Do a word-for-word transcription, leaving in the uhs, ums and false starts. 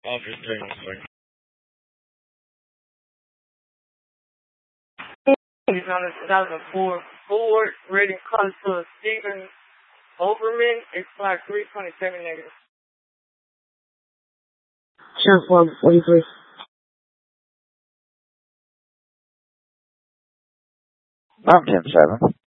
Office thing, sorry. He's on a two thousand four Ford, rated color to Stephen Overman, expired three twenty-seven negative. Shot four forty-three. I'm ten seven.